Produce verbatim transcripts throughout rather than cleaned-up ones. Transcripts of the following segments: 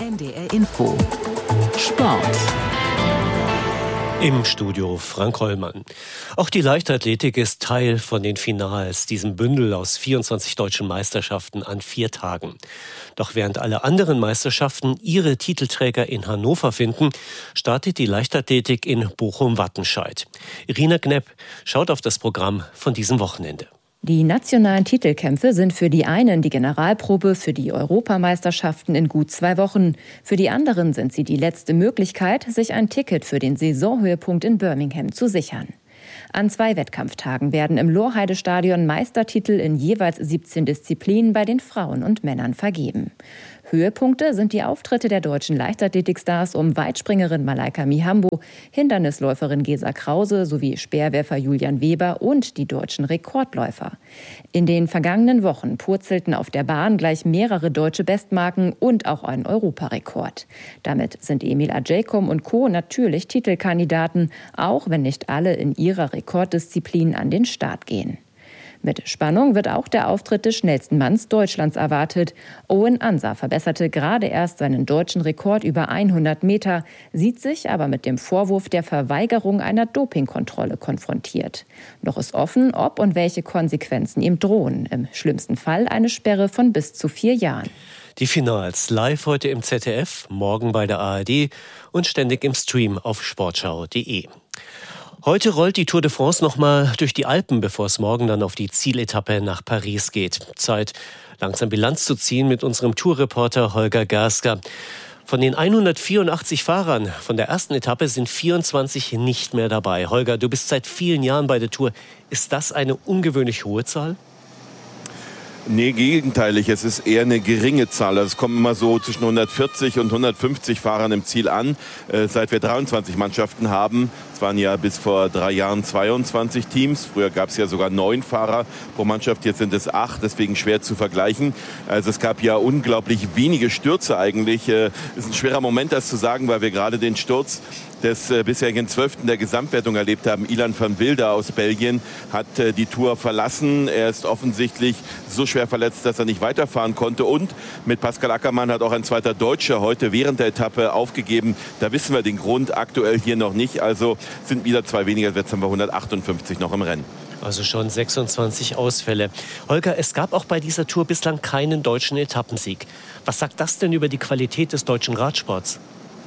N D R Info Sport. Im Studio Frank Hollmann. Auch die Leichtathletik ist Teil von den Finals, diesem Bündel aus vierundzwanzig deutschen Meisterschaften an vier Tagen. Doch während alle anderen Meisterschaften ihre Titelträger in Hannover finden, startet die Leichtathletik in Bochum-Wattenscheid. Irina Knepp schaut auf das Programm von diesem Wochenende. Die nationalen Titelkämpfe sind für die einen die Generalprobe für die Europameisterschaften in gut zwei Wochen. Für die anderen sind sie die letzte Möglichkeit, sich ein Ticket für den Saisonhöhepunkt in Birmingham zu sichern. An zwei Wettkampftagen werden im Lohrheide-Stadion Meistertitel in jeweils siebzehn Disziplinen bei den Frauen und Männern vergeben. Höhepunkte sind die Auftritte der deutschen Leichtathletikstars um Weitspringerin Malaika Mihambo, Hindernisläuferin Gesa Krause sowie Speerwerfer Julian Weber und die deutschen Rekordläufer. In den vergangenen Wochen purzelten auf der Bahn gleich mehrere deutsche Bestmarken und auch ein Europarekord. Damit sind Emil Ajaykum und Co. natürlich Titelkandidaten, auch wenn nicht alle in ihrer Rekorddisziplin an den Start gehen. Mit Spannung wird auch der Auftritt des schnellsten Manns Deutschlands erwartet. Owen Ansah verbesserte gerade erst seinen deutschen Rekord über hundert Meter, sieht sich aber mit dem Vorwurf der Verweigerung einer Dopingkontrolle konfrontiert. Noch ist offen, ob und welche Konsequenzen ihm drohen. Im schlimmsten Fall eine Sperre von bis zu vier Jahren. Die Finals live heute im Z D F, morgen bei der A R D und ständig im Stream auf sportschau punkt de. Heute rollt die Tour de France nochmal durch die Alpen, bevor es morgen dann auf die Zieletappe nach Paris geht. Zeit, langsam Bilanz zu ziehen mit unserem Tourreporter Holger Gasker. Von den hundertvierundachtzig Fahrern von der ersten Etappe sind vierundzwanzig nicht mehr dabei. Holger, du bist seit vielen Jahren bei der Tour. Ist das eine ungewöhnlich hohe Zahl? Nee, gegenteilig. Es ist eher eine geringe Zahl. Also es kommen immer so zwischen hundertvierzig und hundertfünfzig Fahrern im Ziel an. Äh, seit wir dreiundzwanzig Mannschaften haben, es waren ja bis vor drei Jahren zweiundzwanzig Teams. Früher gab es ja sogar neun Fahrer pro Mannschaft. Jetzt sind es acht, deswegen schwer zu vergleichen. Also es gab ja unglaublich wenige Stürze eigentlich. Es äh, ist ein schwerer Moment, das zu sagen, weil wir gerade den Sturz des äh, bisherigen Zwölften der Gesamtwertung erlebt haben. Ilan van Wilder aus Belgien hat äh, die Tour verlassen. Er ist offensichtlich so schwer verletzt, dass er nicht weiterfahren konnte. Und mit Pascal Ackermann hat auch ein zweiter Deutscher heute während der Etappe aufgegeben. Da wissen wir den Grund aktuell hier noch nicht. Also sind wieder zwei weniger. Jetzt haben wir hundertachtundfünfzig noch im Rennen. Also schon sechsundzwanzig Ausfälle. Holger, es gab auch bei dieser Tour bislang keinen deutschen Etappensieg. Was sagt das denn über die Qualität des deutschen Radsports?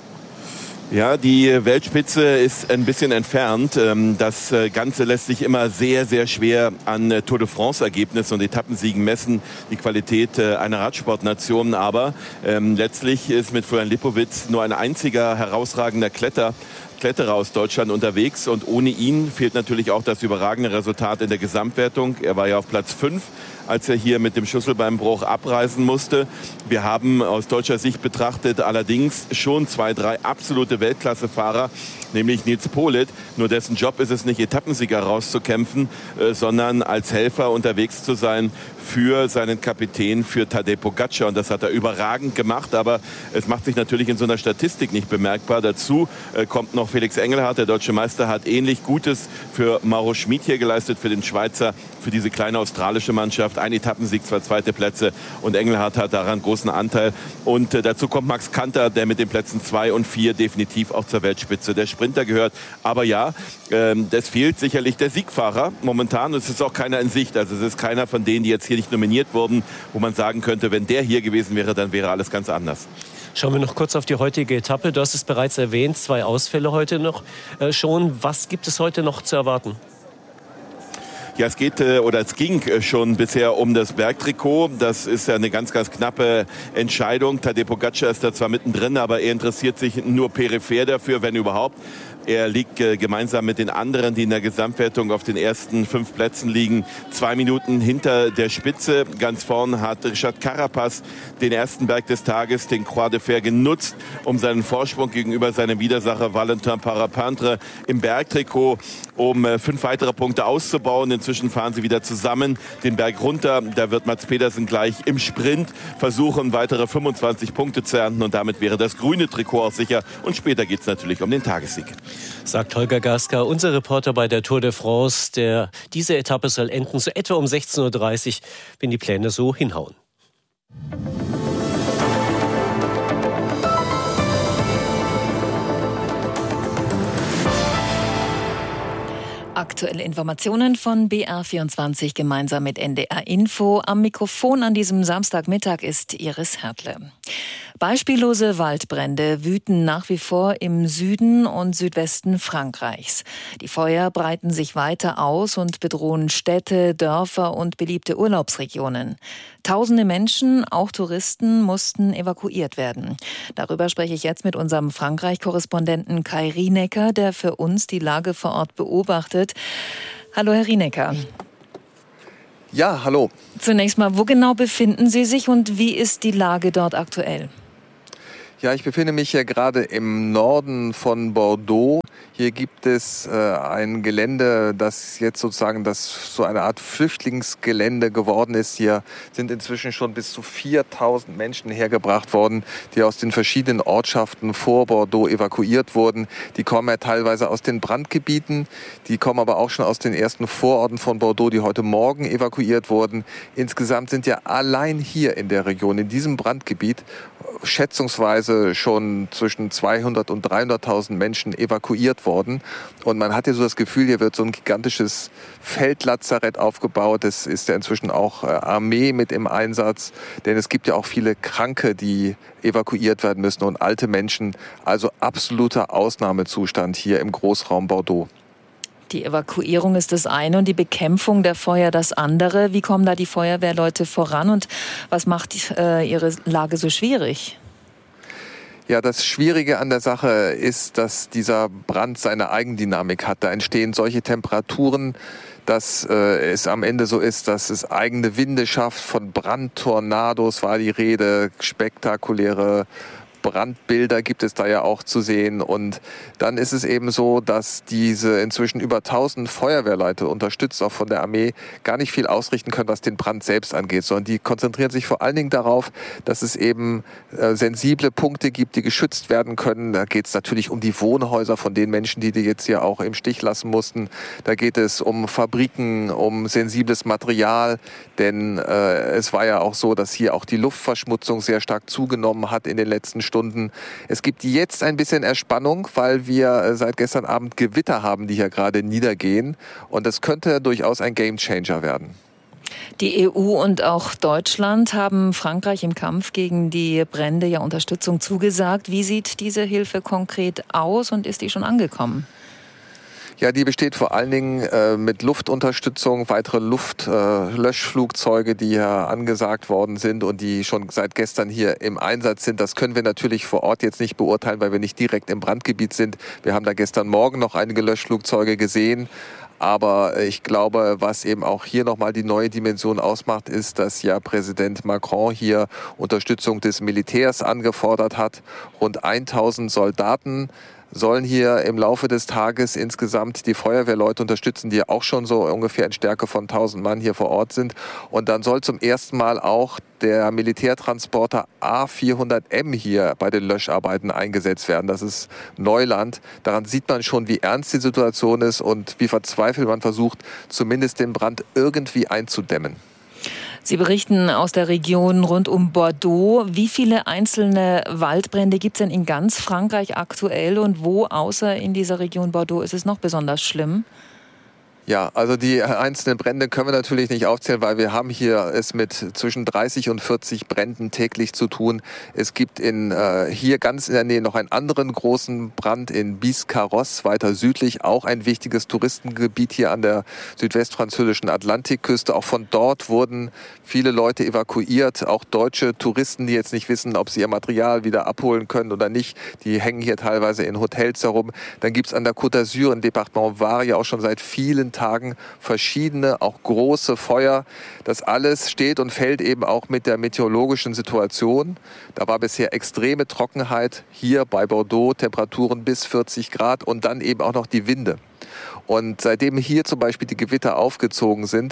Ja, die Weltspitze ist ein bisschen entfernt. Das Ganze lässt sich immer sehr, sehr schwer an Tour de France-Ergebnissen und Etappensiegen messen, die Qualität einer Radsportnation. Aber ähm, letztlich ist mit Florian Lipowitz nur ein einziger herausragender Kletter Kletterer aus Deutschland unterwegs und ohne ihn fehlt natürlich auch das überragende Resultat in der Gesamtwertung. Er war ja auf Platz fünf, als er hier mit dem Schlüsselbeinbruch abreisen musste. Wir haben aus deutscher Sicht betrachtet allerdings schon zwei, drei absolute Weltklassefahrer, nämlich Nils Politt. Nur dessen Job ist es nicht, Etappensieger rauszukämpfen, äh, sondern als Helfer unterwegs zu sein für seinen Kapitän, für Tadej Pogačar. Und das hat er überragend gemacht, aber es macht sich natürlich in so einer Statistik nicht bemerkbar. Dazu äh, kommt noch Felix Engelhardt, der deutsche Meister, hat ähnlich Gutes für Mauro Schmid hier geleistet, für den Schweizer, für diese kleine australische Mannschaft. Ein Etappensieg, zwei zweite Plätze und Engelhardt hat daran großen Anteil. Und äh, dazu kommt Max Kanter, der mit den Plätzen zwei und vier definitiv auch zur Weltspitze der Sprinter gehört. Aber ja, ähm, das fehlt sicherlich der Siegfahrer momentan. Und es ist auch keiner in Sicht. Also es ist keiner von denen, die jetzt hier nicht nominiert wurden, wo man sagen könnte, wenn der hier gewesen wäre, dann wäre alles ganz anders. Schauen wir noch kurz auf die heutige Etappe. Du hast es bereits erwähnt, zwei Ausfälle heute noch äh, schon. Was gibt es heute noch zu erwarten? Ja, es geht äh, oder es ging äh, schon bisher um das Bergtrikot. Das ist ja eine ganz, ganz knappe Entscheidung. Tadej Pogačar ist da zwar mittendrin, aber er interessiert sich nur peripher dafür, wenn überhaupt. Er liegt äh, gemeinsam mit den anderen, die in der Gesamtwertung auf den ersten fünf Plätzen liegen, zwei Minuten hinter der Spitze. Ganz vorn hat Richard Carapaz den ersten Berg des Tages, den Croix de Fer, genutzt, um seinen Vorsprung gegenüber seinem Widersacher Valentin Parapintre im Bergtrikot um äh, fünf weitere Punkte auszubauen. Inzwischen fahren sie wieder zusammen den Berg runter. Da wird Mats Pedersen gleich im Sprint versuchen, weitere fünfundzwanzig Punkte zu ernten. Und damit wäre das grüne Trikot auch sicher. Und später geht es natürlich um den Tagessieg. Sagt Holger Gasker, unser Reporter bei der Tour de France. Der, diese Etappe soll enden so etwa um sechzehn Uhr dreißig, wenn die Pläne so hinhauen. Aktuelle Informationen von B R vierundzwanzig gemeinsam mit N D R Info. Am Mikrofon an diesem Samstagmittag ist Iris Hertle. Beispiellose Waldbrände wüten nach wie vor im Süden und Südwesten Frankreichs. Die Feuer breiten sich weiter aus und bedrohen Städte, Dörfer und beliebte Urlaubsregionen. Tausende Menschen, auch Touristen, mussten evakuiert werden. Darüber spreche ich jetzt mit unserem Frankreich-Korrespondenten Kai Rienecker, der für uns die Lage vor Ort beobachtet. Hallo, Herr Rienecker. Ja, hallo. Zunächst mal, wo genau befinden Sie sich und wie ist die Lage dort aktuell? Ja, ich befinde mich ja gerade im Norden von Bordeaux. Hier gibt es äh, ein Gelände, das jetzt sozusagen das so eine Art Flüchtlingsgelände geworden ist. Hier sind inzwischen schon bis zu viertausend Menschen hergebracht worden, die aus den verschiedenen Ortschaften vor Bordeaux evakuiert wurden. Die kommen ja teilweise aus den Brandgebieten, die kommen aber auch schon aus den ersten Vororten von Bordeaux, die heute Morgen evakuiert wurden. Insgesamt sind ja allein hier in der Region, in diesem Brandgebiet, schätzungsweise schon zwischen zweihundert und dreihunderttausend Menschen evakuiert worden. Und man hat ja so das Gefühl, hier wird so ein gigantisches Feldlazarett aufgebaut. Es ist ja inzwischen auch Armee mit im Einsatz, denn es gibt ja auch viele Kranke, die evakuiert werden müssen und alte Menschen. Also absoluter Ausnahmezustand hier im Großraum Bordeaux. Die Evakuierung ist das eine und die Bekämpfung der Feuer das andere. Wie kommen da die Feuerwehrleute voran und was macht äh, ihre Lage so schwierig? Ja, das Schwierige an der Sache ist, dass dieser Brand seine Eigendynamik hat. Da entstehen solche Temperaturen, dass äh, es am Ende so ist, dass es eigene Winde schafft. Von Brandtornados war die Rede, spektakuläre Brandbilder gibt es da ja auch zu sehen. Und dann ist es eben so, dass diese inzwischen über tausend Feuerwehrleute, unterstützt auch von der Armee, gar nicht viel ausrichten können, was den Brand selbst angeht, sondern die konzentrieren sich vor allen Dingen darauf, dass es eben äh, sensible Punkte gibt, die geschützt werden können. Da geht es natürlich um die Wohnhäuser von den Menschen, die die jetzt hier auch im Stich lassen mussten. Da geht es um Fabriken, um sensibles Material, denn äh, es war ja auch so, dass hier auch die Luftverschmutzung sehr stark zugenommen hat in den letzten Stunden. Es gibt jetzt ein bisschen Erspannung, weil wir seit gestern Abend Gewitter haben, die hier gerade niedergehen. Und das könnte durchaus ein Gamechanger werden. Die E U und auch Deutschland haben Frankreich im Kampf gegen die Brände ja Unterstützung zugesagt. Wie sieht diese Hilfe konkret aus und ist die schon angekommen? Ja, die besteht vor allen Dingen äh, mit Luftunterstützung, weitere Luftlöschflugzeuge, äh, die ja angesagt worden sind und die schon seit gestern hier im Einsatz sind. Das können wir natürlich vor Ort jetzt nicht beurteilen, weil wir nicht direkt im Brandgebiet sind. Wir haben da gestern Morgen noch einige Löschflugzeuge gesehen. Aber ich glaube, was eben auch hier nochmal die neue Dimension ausmacht, ist, dass ja Präsident Macron hier Unterstützung des Militärs angefordert hat. Rund tausend Soldaten sollen hier im Laufe des Tages insgesamt die Feuerwehrleute unterstützen, die ja auch schon so ungefähr in Stärke von tausend Mann hier vor Ort sind. Und dann soll zum ersten Mal auch der Militärtransporter A vierhundert M hier bei den Löscharbeiten eingesetzt werden. Das ist Neuland. Daran sieht man schon, wie ernst die Situation ist und wie verzweifelt man versucht, zumindest den Brand irgendwie einzudämmen. Sie berichten aus der Region rund um Bordeaux. Wie viele einzelne Waldbrände gibt es denn in ganz Frankreich aktuell und wo außer in dieser Region Bordeaux ist es noch besonders schlimm? Ja, also die einzelnen Brände können wir natürlich nicht aufzählen, weil wir haben hier es mit zwischen dreißig und vierzig Bränden täglich zu tun. Es gibt in äh, hier ganz in der Nähe noch einen anderen großen Brand in Biscarrosse, weiter südlich, auch ein wichtiges Touristengebiet hier an der südwestfranzösischen Atlantikküste. Auch von dort wurden viele Leute evakuiert, auch deutsche Touristen, die jetzt nicht wissen, ob sie ihr Material wieder abholen können oder nicht. Die hängen hier teilweise in Hotels herum. Dann gibt es an der Côte d'Azur im Departement Var ja auch schon seit vielen Tagen verschiedene, auch große Feuer. Das alles steht und fällt eben auch mit der meteorologischen Situation. Da war bisher extreme Trockenheit hier bei Bordeaux, Temperaturen bis vierzig Grad und dann eben auch noch die Winde. Und seitdem hier zum Beispiel die Gewitter aufgezogen sind,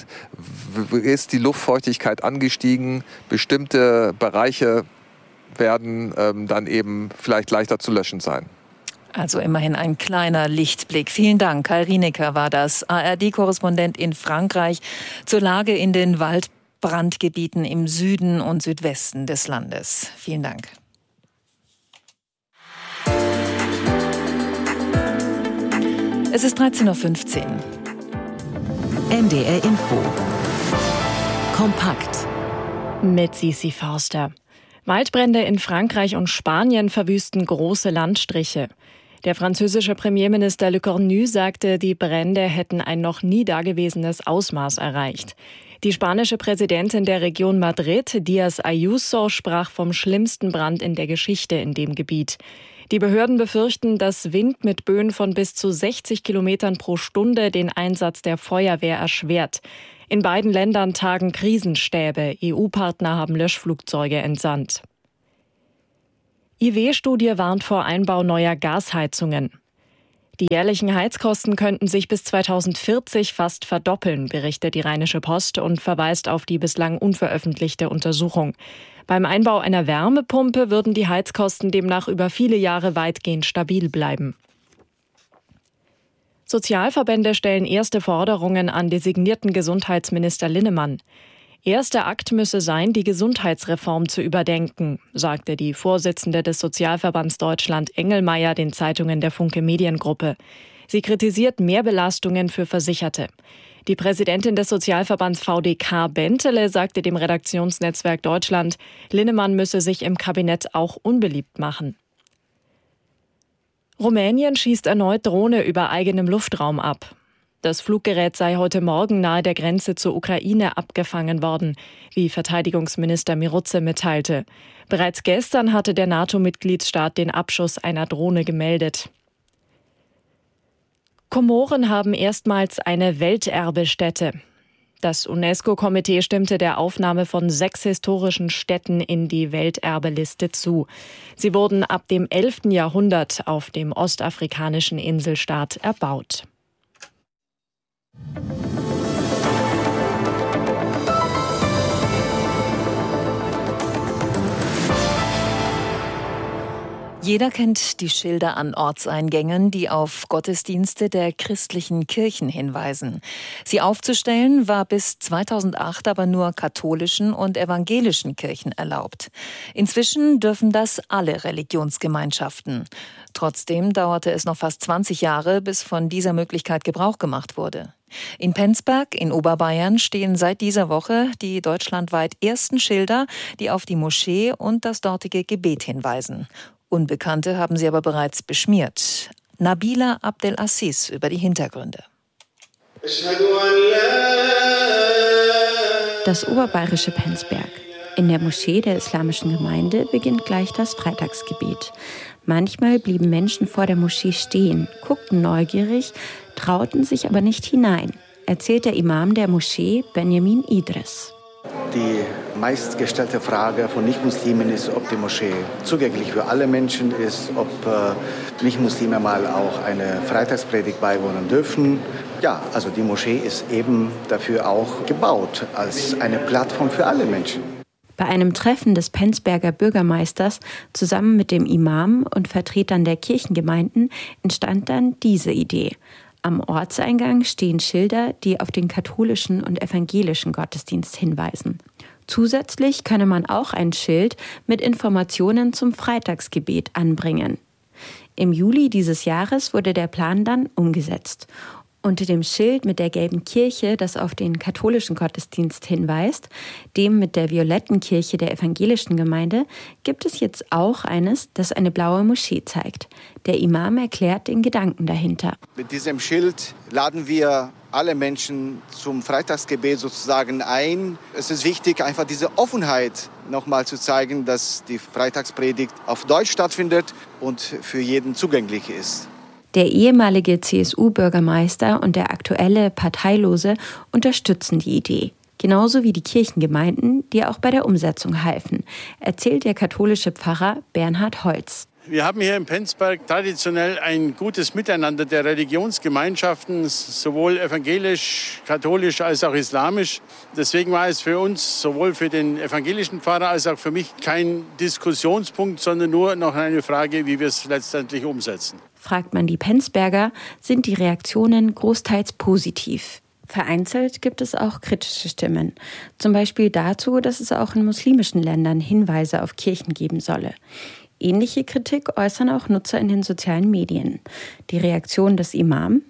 ist die Luftfeuchtigkeit angestiegen. Bestimmte Bereiche werden ähm, dann eben vielleicht leichter zu löschen sein. Also immerhin ein kleiner Lichtblick. Vielen Dank. Kai Rienecker war das, A R D-Korrespondent in Frankreich zur Lage in den Waldbrandgebieten im Süden und Südwesten des Landes. Vielen Dank. Es ist dreizehn Uhr fünfzehn. N D R Info. Kompakt. Mit Sisi Forster. Waldbrände in Frankreich und Spanien verwüsten große Landstriche. Der französische Premierminister Le Cornu sagte, die Brände hätten ein noch nie dagewesenes Ausmaß erreicht. Die spanische Präsidentin der Region Madrid, Díaz Ayuso, sprach vom schlimmsten Brand in der Geschichte in dem Gebiet. Die Behörden befürchten, dass Wind mit Böen von bis zu sechzig Kilometern pro Stunde den Einsatz der Feuerwehr erschwert. In beiden Ländern tagen Krisenstäbe. E U-Partner haben Löschflugzeuge entsandt. I W-Studie warnt vor Einbau neuer Gasheizungen. Die jährlichen Heizkosten könnten sich bis zweitausendvierzig fast verdoppeln, berichtet die Rheinische Post und verweist auf die bislang unveröffentlichte Untersuchung. Beim Einbau einer Wärmepumpe würden die Heizkosten demnach über viele Jahre weitgehend stabil bleiben. Sozialverbände stellen erste Forderungen an designierten Gesundheitsminister Linnemann. Erster Akt müsse sein, die Gesundheitsreform zu überdenken, sagte die Vorsitzende des Sozialverbands Deutschland Engelmeier den Zeitungen der Funke Mediengruppe. Sie kritisiert Mehrbelastungen für Versicherte. Die Präsidentin des Sozialverbands V D K Bentele sagte dem Redaktionsnetzwerk Deutschland, Linnemann müsse sich im Kabinett auch unbeliebt machen. Rumänien schießt erneut Drohne über eigenem Luftraum ab. Das Fluggerät sei heute Morgen nahe der Grenze zur Ukraine abgefangen worden, wie Verteidigungsminister Miroze mitteilte. Bereits gestern hatte der NATO-Mitgliedsstaat den Abschuss einer Drohne gemeldet. Komoren haben erstmals eine Welterbestätte. Das UNESCO-Komitee stimmte der Aufnahme von sechs historischen Städten in die Welterbeliste zu. Sie wurden ab dem elften Jahrhundert auf dem ostafrikanischen Inselstaat erbaut. Jeder kennt die Schilder an Ortseingängen, die auf Gottesdienste der christlichen Kirchen hinweisen. Sie aufzustellen war bis zweitausendacht aber nur katholischen und evangelischen Kirchen erlaubt. Inzwischen dürfen das alle Religionsgemeinschaften. Trotzdem dauerte es noch fast zwanzig Jahre, bis von dieser Möglichkeit Gebrauch gemacht wurde. In Penzberg in Oberbayern stehen seit dieser Woche die deutschlandweit ersten Schilder, die auf die Moschee und das dortige Gebet hinweisen. Unbekannte haben sie aber bereits beschmiert. Nabila Abdelaziz über die Hintergründe. Das oberbayerische Penzberg. In der Moschee der islamischen Gemeinde beginnt gleich das Freitagsgebet. Manchmal blieben Menschen vor der Moschee stehen, guckten neugierig, trauten sich aber nicht hinein, erzählt der Imam der Moschee Benjamin Idris. Die meistgestellte Frage von Nichtmuslimen ist, ob die Moschee zugänglich für alle Menschen ist, ob äh, Nichtmuslime mal auch eine Freitagspredigt beiwohnen dürfen. Ja, also die Moschee ist eben dafür auch gebaut, als eine Plattform für alle Menschen. Bei einem Treffen des Penzberger Bürgermeisters zusammen mit dem Imam und Vertretern der Kirchengemeinden entstand dann diese Idee. Am Ortseingang stehen Schilder, die auf den katholischen und evangelischen Gottesdienst hinweisen. Zusätzlich könne man auch ein Schild mit Informationen zum Freitagsgebet anbringen. Im Juli dieses Jahres wurde der Plan dann umgesetzt. Unter dem Schild mit der gelben Kirche, das auf den katholischen Gottesdienst hinweist, dem mit der violetten Kirche der evangelischen Gemeinde, gibt es jetzt auch eines, das eine blaue Moschee zeigt. Der Imam erklärt den Gedanken dahinter. Mit diesem Schild laden wir alle Menschen zum Freitagsgebet sozusagen ein. Es ist wichtig, einfach diese Offenheit nochmal zu zeigen, dass die Freitagspredigt auf Deutsch stattfindet und für jeden zugänglich ist. Der ehemalige C S U-Bürgermeister und der aktuelle Parteilose unterstützen die Idee. Genauso wie die Kirchengemeinden, die auch bei der Umsetzung halfen, erzählt der katholische Pfarrer Bernhard Holz. Wir haben hier im Penzberg traditionell ein gutes Miteinander der Religionsgemeinschaften, sowohl evangelisch, katholisch als auch islamisch. Deswegen war es für uns, sowohl für den evangelischen Pfarrer als auch für mich, kein Diskussionspunkt, sondern nur noch eine Frage, wie wir es letztendlich umsetzen. Fragt man die Penzberger, sind die Reaktionen großteils positiv. Vereinzelt gibt es auch kritische Stimmen. Zum Beispiel dazu, dass es auch in muslimischen Ländern Hinweise auf Kirchen geben solle. Ähnliche Kritik äußern auch Nutzer in den sozialen Medien. Die Reaktion des Imam: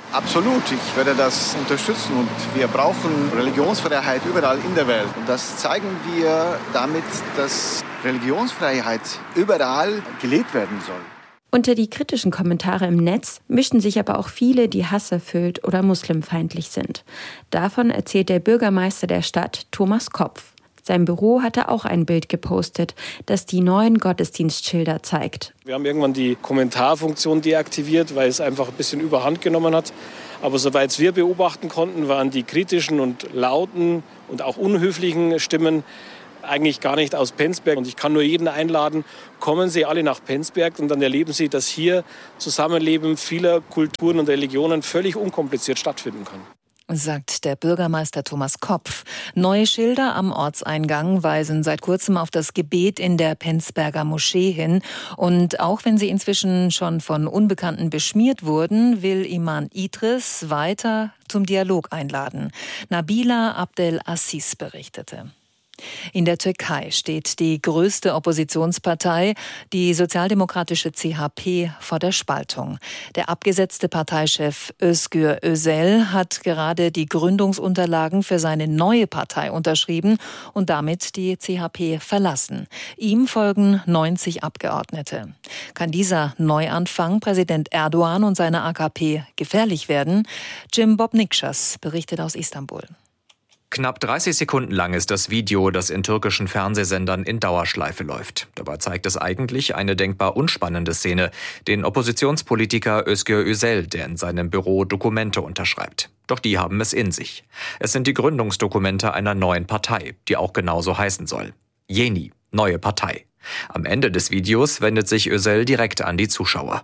Absolut, ich werde das unterstützen und wir brauchen Religionsfreiheit überall in der Welt. Und das zeigen wir damit, dass Religionsfreiheit überall gelebt werden soll. Unter die kritischen Kommentare im Netz mischen sich aber auch viele, die hasserfüllt oder muslimfeindlich sind. Davon erzählt der Bürgermeister der Stadt, Thomas Kopf. Sein Büro hatte auch ein Bild gepostet, das die neuen Gottesdienstschilder zeigt. Wir haben irgendwann die Kommentarfunktion deaktiviert, weil es einfach ein bisschen überhand genommen hat. Aber soweit wir beobachten konnten, waren die kritischen und lauten und auch unhöflichen Stimmen eigentlich gar nicht aus Penzberg. Und ich kann nur jeden einladen, kommen Sie alle nach Penzberg und dann erleben Sie, dass hier Zusammenleben vieler Kulturen und Religionen völlig unkompliziert stattfinden kann. Sagt der Bürgermeister Thomas Kopf. Neue Schilder am Ortseingang weisen seit kurzem auf das Gebet in der Penzberger Moschee hin. Und auch wenn sie inzwischen schon von Unbekannten beschmiert wurden, will Imam Idris weiter zum Dialog einladen. Nabila Abdel-Aziz berichtete. In der Türkei steht die größte Oppositionspartei, die sozialdemokratische C H P, vor der Spaltung. Der abgesetzte Parteichef Özgür Özel hat gerade die Gründungsunterlagen für seine neue Partei unterschrieben und damit die C H P verlassen. Ihm folgen neunzig Abgeordnete. Kann dieser Neuanfang Präsident Erdogan und seiner A K P gefährlich werden? Jim Bobnikschas berichtet aus Istanbul. Knapp dreißig Sekunden lang ist das Video, das in türkischen Fernsehsendern in Dauerschleife läuft. Dabei zeigt es eigentlich eine denkbar unspannende Szene, den Oppositionspolitiker Özgür Özel, der in seinem Büro Dokumente unterschreibt. Doch die haben es in sich. Es sind die Gründungsdokumente einer neuen Partei, die auch genauso heißen soll. Yeni, neue Partei. Am Ende des Videos wendet sich Özel direkt an die Zuschauer.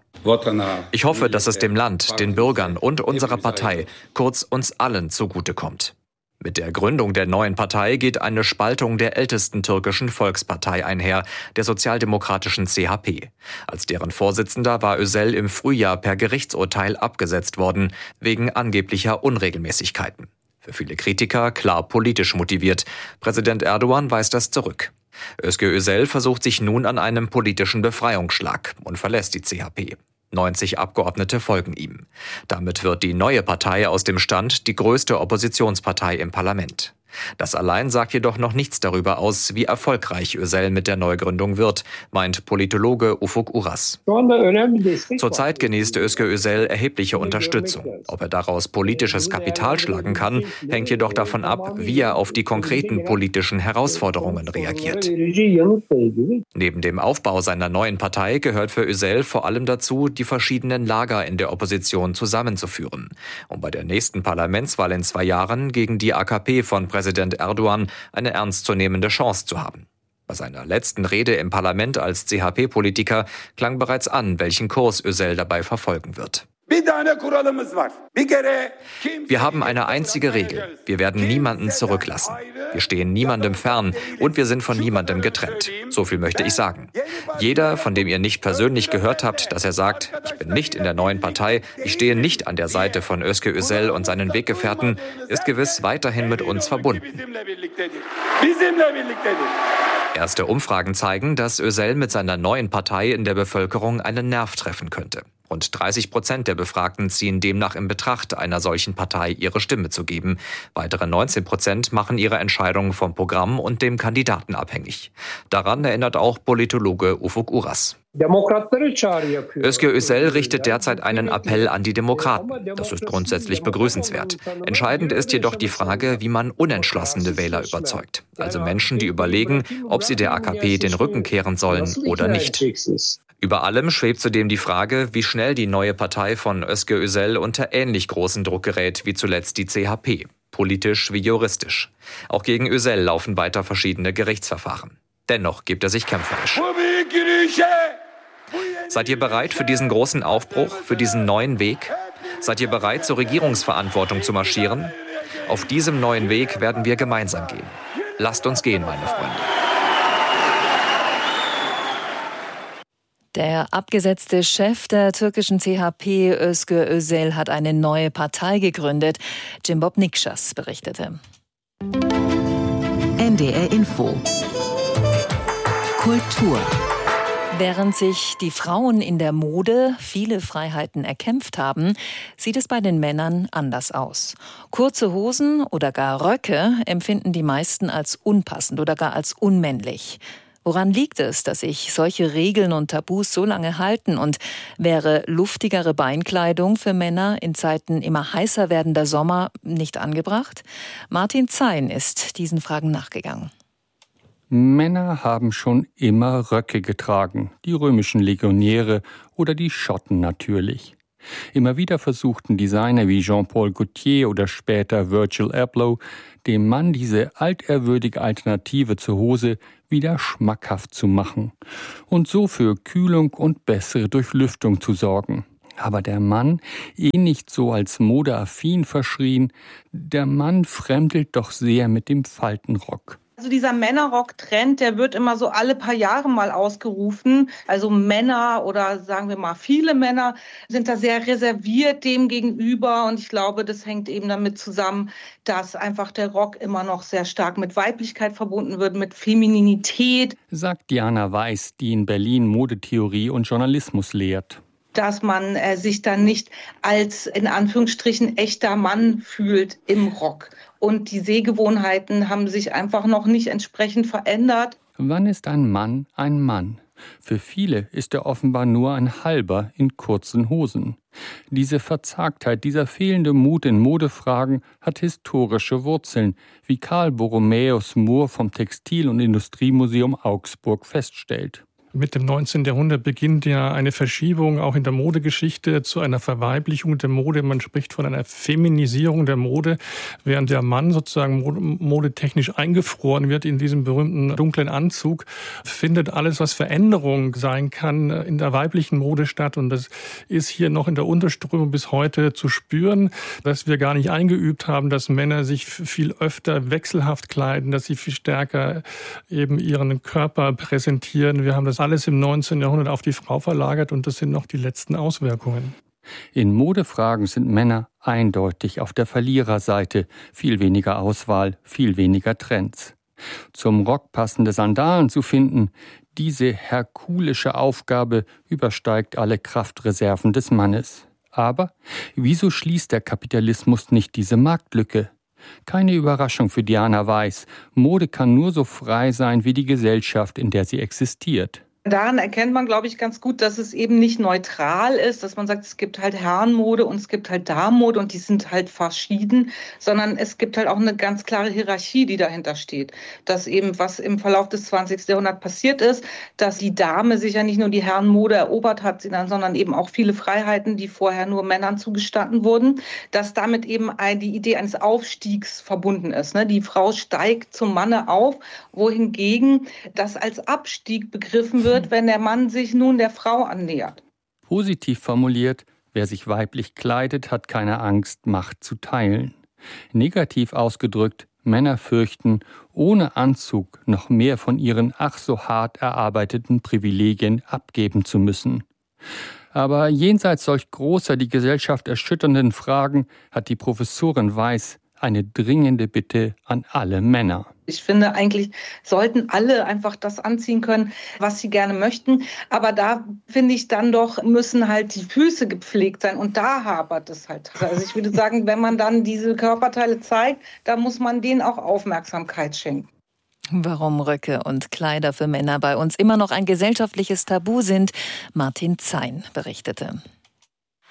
Ich hoffe, dass es dem Land, den Bürgern und unserer Partei, kurz uns allen zugutekommt. Mit der Gründung der neuen Partei geht eine Spaltung der ältesten türkischen Volkspartei einher, der sozialdemokratischen C H P. Als deren Vorsitzender war Özel im Frühjahr per Gerichtsurteil abgesetzt worden, wegen angeblicher Unregelmäßigkeiten. Für viele Kritiker klar politisch motiviert. Präsident Erdogan weist das zurück. Özgür Özel versucht sich nun an einem politischen Befreiungsschlag und verlässt die C H P. neunzig Abgeordnete folgen ihm. Damit wird die neue Partei aus dem Stand die größte Oppositionspartei im Parlament. Das allein sagt jedoch noch nichts darüber aus, wie erfolgreich Özel mit der Neugründung wird, meint Politologe Ufuk Uras. Zurzeit genießt Özgür Özel erhebliche Unterstützung. Ob er daraus politisches Kapital schlagen kann, hängt jedoch davon ab, wie er auf die konkreten politischen Herausforderungen reagiert. Neben dem Aufbau seiner neuen Partei gehört für Özel vor allem dazu, die verschiedenen Lager in der Opposition zusammenzuführen, um bei der nächsten Parlamentswahl in zwei Jahren gegen die A K P von Präsident Präsident Erdogan eine ernstzunehmende Chance zu haben. Bei seiner letzten Rede im Parlament als C H P-Politiker klang bereits an, welchen Kurs Özel dabei verfolgen wird. Wir haben eine einzige Regel. Wir werden niemanden zurücklassen. Wir stehen niemandem fern und wir sind von niemandem getrennt. So viel möchte ich sagen. Jeder, von dem ihr nicht persönlich gehört habt, dass er sagt, ich bin nicht in der neuen Partei, ich stehe nicht an der Seite von Özgür Özel und seinen Weggefährten, ist gewiss weiterhin mit uns verbunden. Erste Umfragen zeigen, dass Özel mit seiner neuen Partei in der Bevölkerung einen Nerv treffen könnte. Rund dreißig Prozent der Befragten ziehen demnach in Betracht, einer solchen Partei ihre Stimme zu geben. Weitere neunzehn Prozent machen ihre Entscheidung vom Programm und dem Kandidaten abhängig. Daran erinnert auch Politologe Ufuk Uras. Özgür Özel richtet derzeit einen Appell an die Demokraten. Das ist grundsätzlich begrüßenswert. Entscheidend ist jedoch die Frage, wie man unentschlossene Wähler überzeugt. Also Menschen, die überlegen, ob sie der A K P den Rücken kehren sollen oder nicht. Über allem schwebt zudem die Frage, wie schnell die neue Partei von Özgür Özel unter ähnlich großen Druck gerät wie zuletzt die C H P, politisch wie juristisch. Auch gegen Özel laufen weiter verschiedene Gerichtsverfahren. Dennoch gibt er sich kämpferisch. Seid ihr bereit für diesen großen Aufbruch, für diesen neuen Weg? Seid ihr bereit, zur Regierungsverantwortung zu marschieren? Auf diesem neuen Weg werden wir gemeinsam gehen. Lasst uns gehen, meine Freunde. Der abgesetzte Chef der türkischen C H P, Özgür Özel, hat eine neue Partei gegründet. Jim Bobnikschas berichtete. N D R Info. Kultur. Während sich die Frauen in der Mode viele Freiheiten erkämpft haben, sieht es bei den Männern anders aus. Kurze Hosen oder gar Röcke empfinden die meisten als unpassend oder gar als unmännlich. Woran liegt es, dass sich solche Regeln und Tabus so lange halten? Und wäre luftigere Beinkleidung für Männer in Zeiten immer heißer werdender Sommer nicht angebracht? Martin Zein ist diesen Fragen nachgegangen. Männer haben schon immer Röcke getragen, die römischen Legionäre oder die Schotten natürlich. Immer wieder versuchten Designer wie Jean-Paul Gaultier oder später Virgil Abloh, dem Mann diese alterwürdige Alternative zur Hose wieder schmackhaft zu machen und so für Kühlung und bessere Durchlüftung zu sorgen. Aber der Mann, eh nicht so als modeaffin verschrien, der Mann fremdelt doch sehr mit dem Faltenrock. Also dieser Männerrock-Trend, der wird immer so alle paar Jahre mal ausgerufen. Also Männer oder sagen wir mal viele Männer sind da sehr reserviert dem gegenüber. Und ich glaube, das hängt eben damit zusammen, dass einfach der Rock immer noch sehr stark mit Weiblichkeit verbunden wird, mit Femininität. Sagt Diana Weiß, die in Berlin Modetheorie und Journalismus lehrt. Dass man äh, sich dann nicht als in Anführungsstrichen echter Mann fühlt im Rock. Und die Sehgewohnheiten haben sich einfach noch nicht entsprechend verändert. Wann ist ein Mann ein Mann? Für viele ist er offenbar nur ein Halber in kurzen Hosen. Diese Verzagtheit, dieser fehlende Mut in Modefragen hat historische Wurzeln, wie Karl Borromäus Mohr vom Textil- und Industriemuseum Augsburg feststellt. Mit dem neunzehnten. Jahrhundert beginnt ja eine Verschiebung auch in der Modegeschichte zu einer Verweiblichung der Mode. Man spricht von einer Feminisierung der Mode, während der Mann sozusagen modetechnisch eingefroren wird in diesem berühmten dunklen Anzug, findet alles, was Veränderung sein kann, in der weiblichen Mode statt. Und das ist hier noch in der Unterströmung bis heute zu spüren, dass wir gar nicht eingeübt haben, dass Männer sich viel öfter wechselhaft kleiden, dass sie viel stärker eben ihren Körper präsentieren. Wir haben das alles im neunzehnten. Jahrhundert auf die Frau verlagert und das sind noch die letzten Auswirkungen. In Modefragen sind Männer eindeutig auf der Verliererseite. Viel weniger Auswahl, viel weniger Trends. Zum Rock passende Sandalen zu finden, diese herkulische Aufgabe übersteigt alle Kraftreserven des Mannes. Aber wieso schließt der Kapitalismus nicht diese Marktlücke? Keine Überraschung für Diana Weiß. Mode kann nur so frei sein wie die Gesellschaft, in der sie existiert. Daran erkennt man, glaube ich, ganz gut, dass es eben nicht neutral ist, dass man sagt, es gibt halt Herrenmode und es gibt halt Damenmode und die sind halt verschieden, sondern es gibt halt auch eine ganz klare Hierarchie, die dahinter steht. Dass eben, was im Verlauf des zwanzigsten. Jahrhunderts passiert ist, dass die Dame sich ja nicht nur die Herrenmode erobert hat, sondern eben auch viele Freiheiten, die vorher nur Männern zugestanden wurden, dass damit eben die Idee eines Aufstiegs verbunden ist. Die Frau steigt zum Manne auf, wohingegen das als Abstieg begriffen wird, wenn der Mann sich nun der Frau annähert. Positiv formuliert, wer sich weiblich kleidet, hat keine Angst, Macht zu teilen. Negativ ausgedrückt, Männer fürchten, ohne Anzug noch mehr von ihren ach so hart erarbeiteten Privilegien abgeben zu müssen. Aber jenseits solch großer, die Gesellschaft erschütternden Fragen hat die Professorin Weiß eine dringende Bitte an alle Männer. Ich finde, eigentlich sollten alle einfach das anziehen können, was sie gerne möchten. Aber da finde ich dann doch, müssen halt die Füße gepflegt sein. Und da hapert es halt. Also ich würde sagen, wenn man dann diese Körperteile zeigt, da muss man denen auch Aufmerksamkeit schenken. Warum Röcke und Kleider für Männer bei uns immer noch ein gesellschaftliches Tabu sind, Martin Zein berichtete.